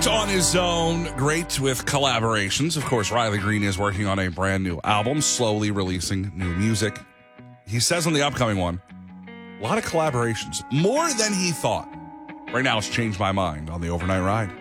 On his own, great with collaborations. Of course, Riley Green is working on a brand new album, slowly releasing new music. He says on the upcoming one, a lot of collaborations, more than he thought. Right now, it's Changed My Mind on the Overnight Ride.